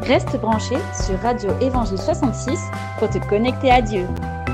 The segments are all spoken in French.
Reste branché sur Radio Évangile 66 pour te connecter à Dieu.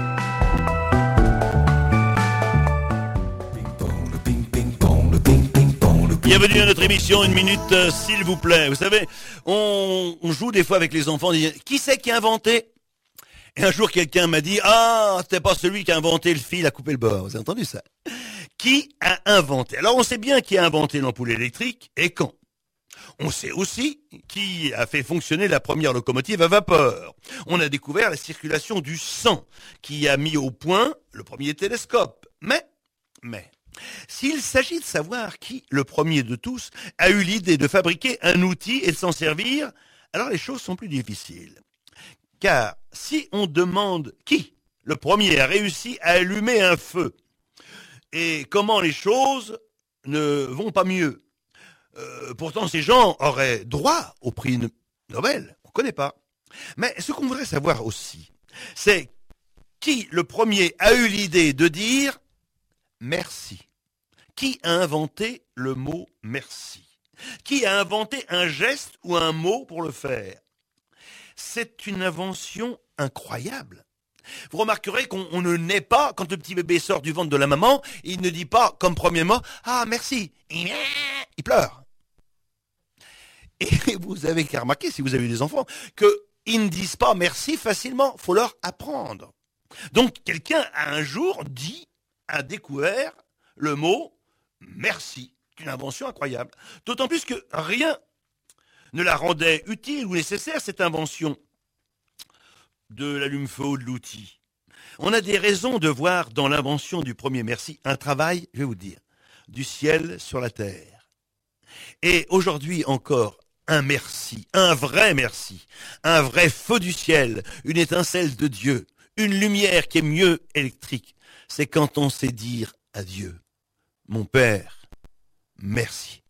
Bienvenue à notre émission, une minute s'il vous plaît. Vous savez, on joue des fois avec les enfants, on dit, qui c'est qui a inventé ? Et un jour quelqu'un m'a dit, c'était pas celui qui a inventé le fil à couper le beurre. Vous avez entendu ça ? Qui a inventé ? Alors on sait bien qui a inventé l'ampoule électrique et quand. On sait aussi qui a fait fonctionner la première locomotive à vapeur. On a découvert la circulation du sang, qui a mis au point le premier télescope. Mais, s'il s'agit de savoir qui, le premier de tous, a eu l'idée de fabriquer un outil et de s'en servir, alors les choses sont plus difficiles. Car si on demande qui, le premier, a réussi à allumer un feu, et comment les choses ne vont pas mieux, pourtant ces gens auraient droit au prix Nobel, on ne connaît pas. Mais ce qu'on voudrait savoir aussi, c'est qui, le premier, a eu l'idée de dire merci. Qui a inventé le mot merci ? Qui a inventé un geste ou un mot pour le faire ? C'est une invention incroyable. Vous remarquerez qu'on ne naît pas, quand le petit bébé sort du ventre de la maman, il ne dit pas comme premier mot « Ah, merci ». Il pleure. Et vous avez qu'à remarquer, si vous avez des enfants, qu'ils ne disent pas merci facilement, il faut leur apprendre. Donc quelqu'un un jour a découvert le mot merci. C'est une invention incroyable. D'autant plus que rien ne la rendait utile ou nécessaire, cette invention de l'allume-feu ou de l'outil. On a des raisons de voir dans l'invention du premier merci un travail, je vais vous dire, du ciel sur la terre. Et aujourd'hui encore, un merci, un vrai merci, un vrai feu du ciel, une étincelle de Dieu, une lumière qui est mieux électrique. C'est quand on sait dire à Dieu, mon Père, merci.